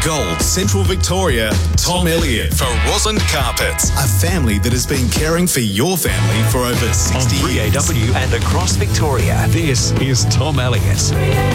Gold, Central Victoria, Tom Elliott for Roslyn Carpets, a family that has been caring for your family for over 60 On years. 3AW and across Victoria, this is Tom Elliott.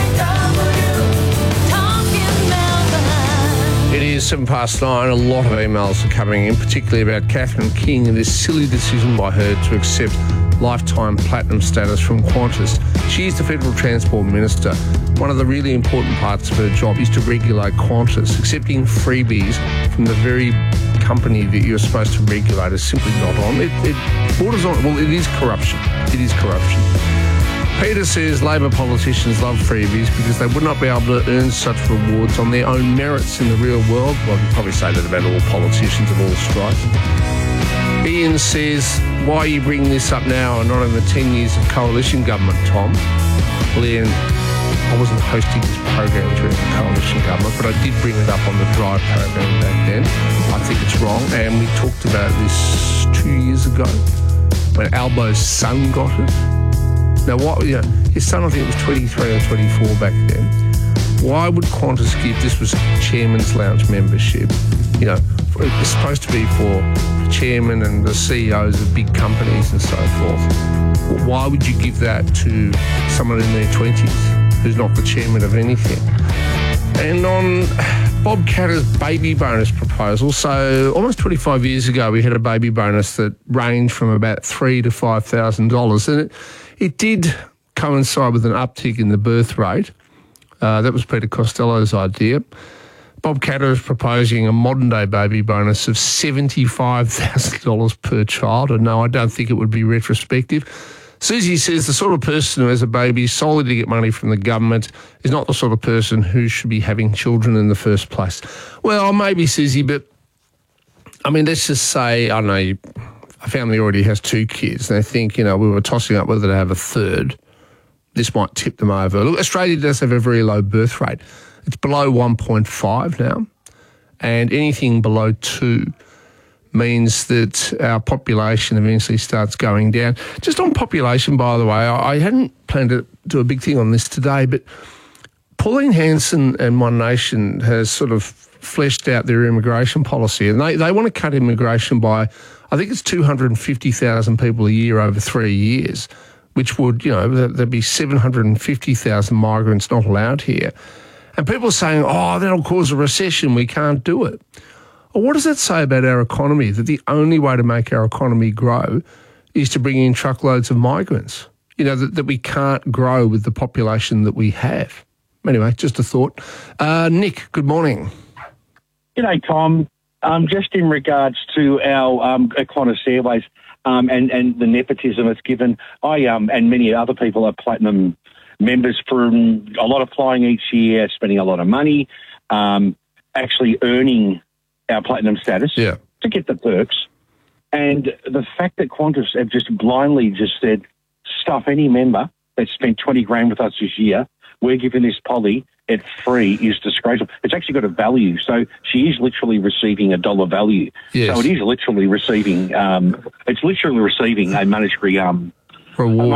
It is 9:07. A lot of emails are coming in, particularly about Catherine King and this silly decision by her to accept lifetime platinum status from Qantas. She is the Federal Transport Minister. One of the really important parts of her job is to regulate Qantas. Accepting freebies from the very company that you're supposed to regulate is simply not on. It borders on, well, it is corruption. It is corruption. Peter says Labor politicians love freebies because they would not be able to earn such rewards on their own merits in the real world. Well, you probably say that about all politicians of all stripes. Ian says, why are you bringing this up now and not in the 10 years of coalition government, Tom? Well, Ian, I wasn't hosting this program during the coalition government, but I did bring it up on the Drive program back then. I think it's wrong, and we talked about this 2 years ago when Albo's son got it. Now, his son, I think it was 23 or 24 back then. Why would Qantas give, this was Chairman's Lounge membership, it's supposed to be for chairman and the CEOs of big companies and so forth. Why would you give that to someone in their 20s who's not the chairman of anything? And on Bob Katter's baby bonus proposal, so almost 25 years ago we had a baby bonus that ranged from about $3,000 to $5,000, and it did coincide with an uptick in the birth rate. That was Peter Costello's idea. Bob Katter is proposing a modern-day baby bonus of $75,000 per child. And no, I don't think it would be retrospective. Susie says the sort of person who has a baby solely to get money from the government is not the sort of person who should be having children in the first place. Well, maybe, Susie, but, let's just say, I don't know, a family already has 2 kids. They think, we were tossing up whether to have a third. This might tip them over. Look, Australia does have a very low birth rate. It's below 1.5 now, and anything below 2 means that our population eventually starts going down. Just on population, by the way, I hadn't planned to do a big thing on this today, but Pauline Hanson and One Nation has sort of fleshed out their immigration policy, and they want to cut immigration by, I think it's 250,000 people a year over 3 years, which would, there'd be 750,000 migrants not allowed here. And people are saying, that'll cause a recession, we can't do it. Well, what does that say about our economy, that the only way to make our economy grow is to bring in truckloads of migrants? That we can't grow with the population that we have. Anyway, just a thought. Nick, good morning. G'day, Tom. Just in regards to our Qantas Airways and the nepotism it's given, I and many other people are platinum members from a lot of flying each year, spending a lot of money, actually earning our platinum status to get the perks. And the fact that Qantas have just blindly said, stuff any member that spent 20 grand with us this year, we're giving this Polly at free, is disgraceful. It's actually got a value. So she is literally receiving a dollar value. Yes. So it is literally receiving, a monetary reward.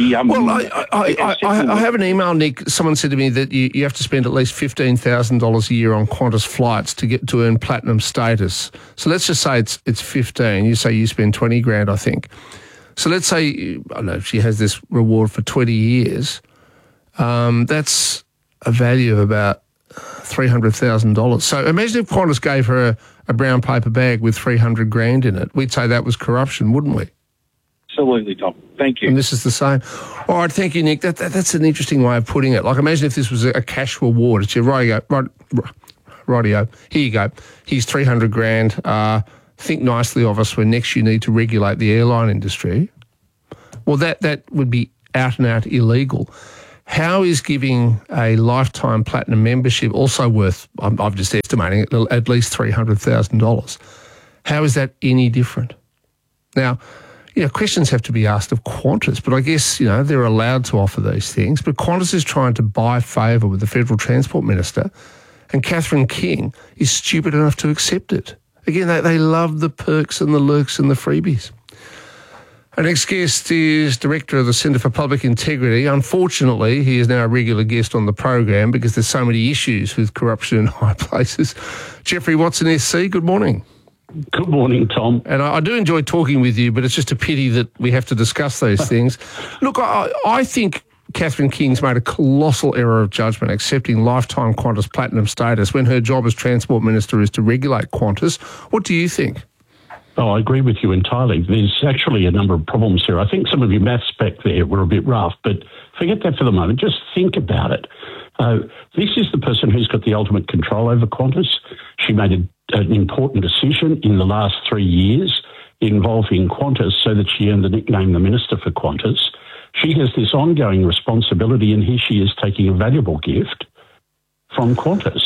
I have an email, Nick. Someone said to me that you have to spend at least $15,000 a year on Qantas flights to earn platinum status. So let's just say it's 15. You say you spend 20 grand, I think. So let's say, I don't know, she has this reward for 20 years. That's a value of about $300,000. So imagine if Qantas gave her a brown paper bag with 300 grand in it. We'd say that was corruption, wouldn't we? Absolutely, Tom. Thank you. And this is the same. All right, thank you, Nick. That's an interesting way of putting it. Like, imagine if this was a cash reward. It's your rightio. Here you go. Here's 300 grand. Think nicely of us when next you need to regulate the airline industry. Well, that would be out and out illegal. How is giving a lifetime platinum membership also worth, I'm just estimating, at least $300,000? How is that any different? Now, questions have to be asked of Qantas, but I guess, they're allowed to offer these things. But Qantas is trying to buy favour with the Federal Transport Minister, and Catherine King is stupid enough to accept it. Again, they love the perks and the lurks and the freebies. Our next guest is Director of the Centre for Public Integrity. Unfortunately, he is now a regular guest on the program because there's so many issues with corruption in high places. Geoffrey Watson, SC, good morning. Good morning, Tom. And I do enjoy talking with you, but it's just a pity that we have to discuss these things. Look, I think Catherine King's made a colossal error of judgment accepting lifetime Qantas Platinum status when her job as Transport Minister is to regulate Qantas. What do you think? Oh, I agree with you entirely. There's actually a number of problems here. I think some of your maths back there were a bit rough, but forget that for the moment. Just think about it. This is the person who's got the ultimate control over Qantas. She made an important decision in the last 3 years involving Qantas so that she earned the nickname the Minister for Qantas. She has this ongoing responsibility, and here she is taking a valuable gift from Qantas.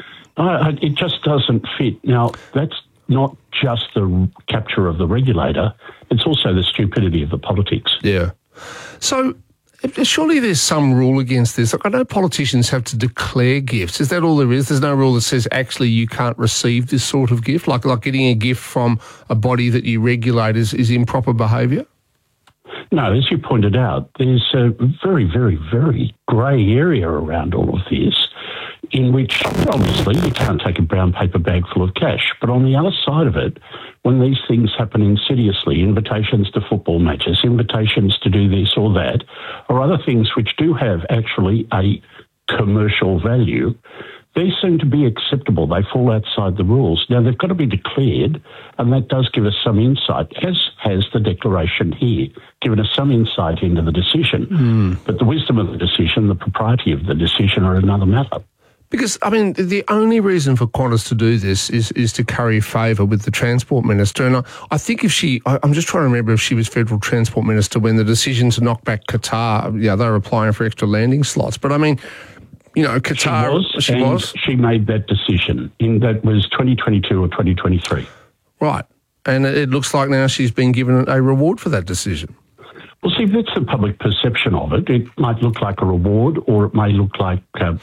It just doesn't fit. Now, that's not just the capture of the regulator, it's also the stupidity of the politics. Yeah. So surely there's some rule against this. Like, I know politicians have to declare gifts. Is that all there is? There's no rule that says actually you can't receive this sort of gift? Like getting a gift from a body that you regulate is improper behaviour? No, as you pointed out, there's a very, very, very grey area around all of this, in which obviously you can't take a brown paper bag full of cash. But on the other side of it, when these things happen insidiously, invitations to football matches, invitations to do this or that, or other things which do have actually a commercial value, they seem to be acceptable. They fall outside the rules. Now, they've got to be declared, and that does give us some insight, as has the declaration here, given us some insight into the decision. But the wisdom of the decision, the propriety of the decision are another matter. Because, I mean, the only reason for Qantas to do this is to curry favour with the Transport Minister. And I think I'm just trying to remember if she was Federal Transport Minister when the decision to knock back Qatar, they were applying for extra landing slots. But, I mean, Qatar... She was. She made that decision. That was 2022 or 2023. Right. And it looks like now she's been given a reward for that decision. Well, see, that's the public perception of it. It might look like a reward, or it may look like,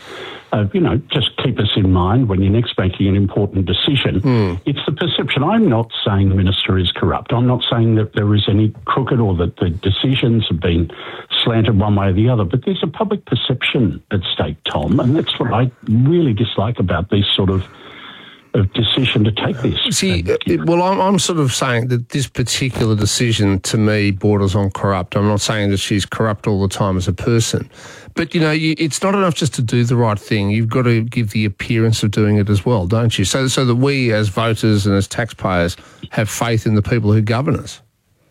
just keep us in mind when you're next making an important decision. It's the perception. I'm not saying the minister is corrupt. I'm not saying that there is any crooked or that the decisions have been slanted one way or the other, but there's a public perception at stake, Tom, and that's what I really dislike about this sort of decision to take this. See, I'm sort of saying that this particular decision to me borders on corrupt. I'm not saying that she's corrupt all the time as a person, but it's not enough just to do the right thing. You've got to give the appearance of doing it as well, don't you? So that we as voters and as taxpayers have faith in the people who govern us.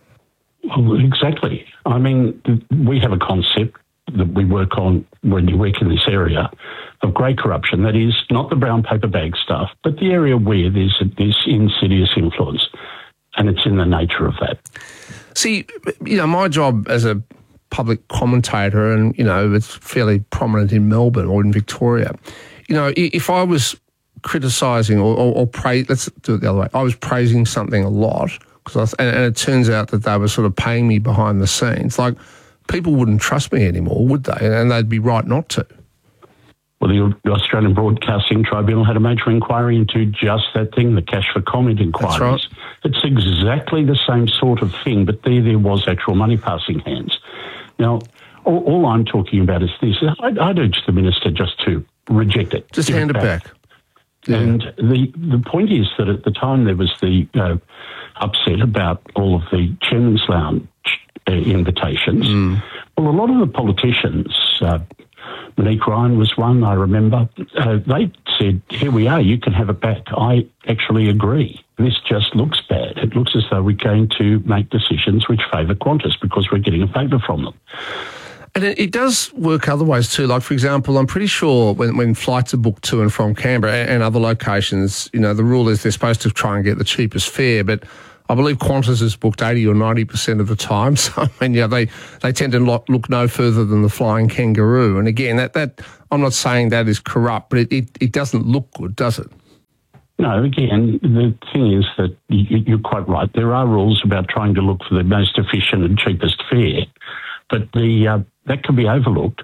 Well, exactly. I mean, we have a concept that we work on when you work in this area of great corruption. That is not the brown paper bag stuff, but the area where there's this insidious influence, and it's in the nature of that. See, my job as a public commentator, and, it's fairly prominent in Melbourne or in Victoria, if I was criticising or praise, let's do it the other way, I was praising something a lot, and it turns out that they were sort of paying me behind the scenes, like, people wouldn't trust me anymore, would they? And they'd be right not to. Well, the Australian Broadcasting Tribunal had a major inquiry into just that thing, the cash for comment inquiries. That's right. It's exactly the same sort of thing, but there was actual money passing hands. Now, all I'm talking about is this. I'd urge the minister just to reject it. Just hand it back. Yeah. And the point is that at the time there was the upset about all of the Chairman's Lounge invitations. Well, a lot of the politicians, Monique Ryan was one, I remember, they said, here we are, you can have it back. I actually agree. This just looks bad. It looks as though we're going to make decisions which favour Qantas because we're getting a favour from them. And it does work other ways too. Like, for example, I'm pretty sure when flights are booked to and from Canberra and other locations, the rule is they're supposed to try and get the cheapest fare, but I believe Qantas is booked 80 or 90% of the time. So, I mean, they tend to look no further than the flying kangaroo. And again, that I'm not saying that is corrupt, but it doesn't look good, does it? No, again, the thing is that you're quite right. There are rules about trying to look for the most efficient and cheapest fare, but that can be overlooked.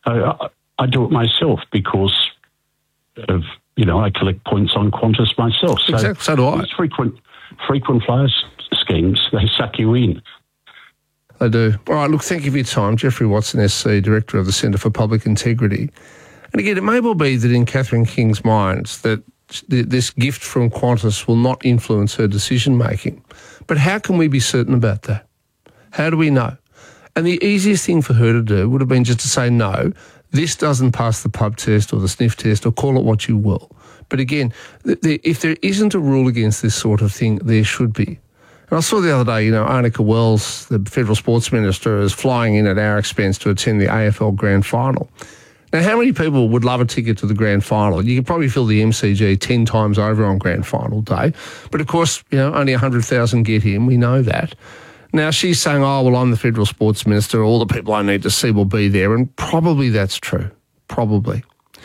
I do it myself because of, I collect points on Qantas myself. So do I. Frequent flyer schemes, they suck you in. They do. All right, look, thank you for your time. Jeffrey Watson, SC, Director of the Centre for Public Integrity. And again, it may well be that in Catherine King's mind that this gift from Qantas will not influence her decision-making. But how can we be certain about that? How do we know? And the easiest thing for her to do would have been just to say, no, this doesn't pass the pub test or the sniff test, or call it what you will. But again, if there isn't a rule against this sort of thing, there should be. And I saw the other day, Arnica Wells, the Federal Sports Minister, is flying in at our expense to attend the AFL Grand Final. Now, how many people would love a ticket to the Grand Final? You could probably fill the MCG 10 times over on Grand Final day. But of course, only 100,000 get in. We know that. Now, she's saying, I'm the Federal Sports Minister. All the people I need to see will be there. And probably that's true. Probably.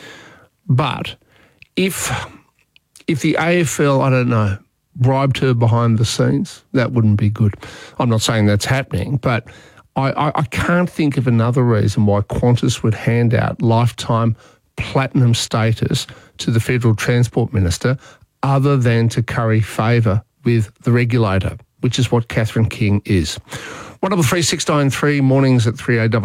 But if the AFL, I don't know, bribed her behind the scenes, that wouldn't be good. I'm not saying that's happening, but I can't think of another reason why Qantas would hand out lifetime platinum status to the Federal Transport Minister other than to curry favour with the regulator, which is what Catherine King is. 133693 mornings at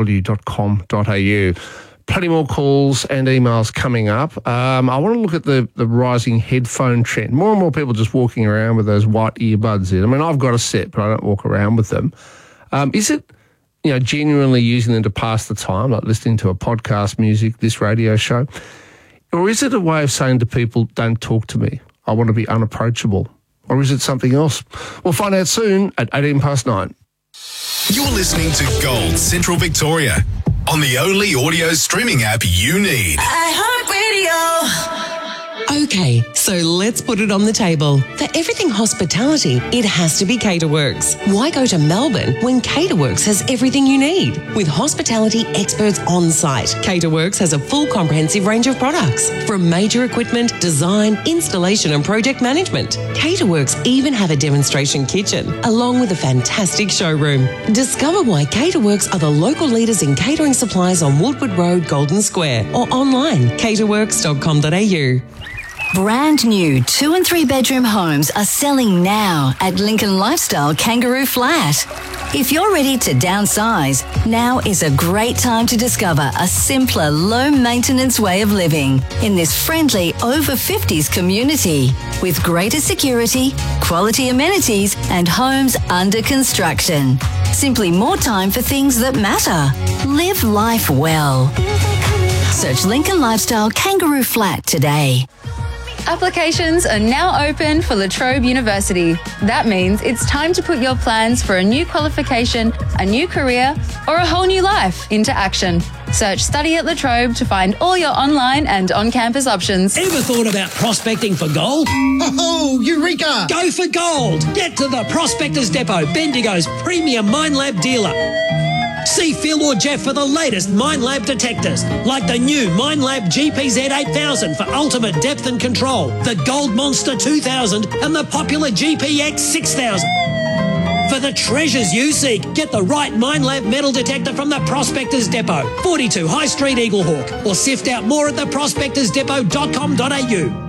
3aw.com.au. Plenty more calls and emails coming up. I want to look at the rising headphone trend. More and more people just walking around with those white earbuds in. I mean, I've got a set, but I don't walk around with them. Is it, genuinely using them to pass the time, like listening to a podcast, music, this radio show? Or is it a way of saying to people, don't talk to me, I want to be unapproachable? Or is it something else? We'll find out soon at 9:18. You're listening to Gold Central Victoria on the only audio streaming app you need. iHeartRadio. Okay, so let's put it on the table. For everything hospitality, it has to be Caterworks. Why go to Melbourne when Caterworks has everything you need? With hospitality experts on site, Caterworks has a full comprehensive range of products, from major equipment, design, installation and project management. Caterworks even have a demonstration kitchen, along with a fantastic showroom. Discover why Caterworks are the local leaders in catering supplies on Woodward Road, Golden Square, or online, caterworks.com.au. Brand new 2 and 3 bedroom homes are selling now at Lincoln Lifestyle Kangaroo Flat. If you're ready to downsize, now is a great time to discover a simpler, low-maintenance way of living in this friendly over-50s community with greater security, quality amenities, and homes under construction. Simply more time for things that matter. Live life well. Search Lincoln Lifestyle Kangaroo Flat today. Applications are now open for La Trobe University. That means it's time to put your plans for a new qualification, a new career, or a whole new life into action. Search Study at La Trobe to find all your online and on-campus options. Ever thought about prospecting for gold? Oh, Eureka! Go for gold! Get to the Prospectors Depot, Bendigo's premium Minelab dealer. See Phil or Jeff for the latest Minelab detectors, like the new Minelab GPZ 8000 for ultimate depth and control, the Gold Monster 2000 and the popular GPX 6000. For the treasures you seek, get the right Minelab metal detector from the Prospectors Depot, 42 High Street, Eaglehawk, or sift out more at theprospectorsdepot.com.au.